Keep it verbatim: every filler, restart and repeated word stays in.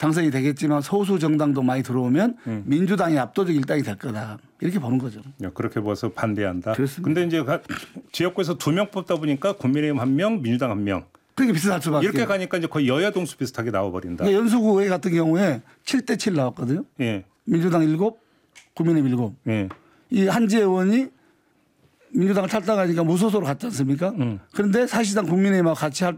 당선이 되겠지만 소수 정당도 많이 들어오면 음. 민주당이 압도적 일당이 될 거다. 이렇게 보는 거죠. 그렇게 봐서 반대한다. 그렇습니다. 근데 이제 지역구에서 두 명 뽑다 보니까 국민의힘 한 명, 민주당 한 명. 그렇게 비슷할 수밖에. 이렇게 가니까 이제 거의 여야 동수 비슷하게 나와버린다. 그러니까 연수구의 같은 경우에 칠 대 칠 나왔거든요. 예. 민주당 일곱, 국민의힘 일곱. 예. 이 한지혜 의원이 민주당을 탈당하니까 무소속으로 갔지 않습니까? 음. 그런데 사실상 국민의힘하고 같이 할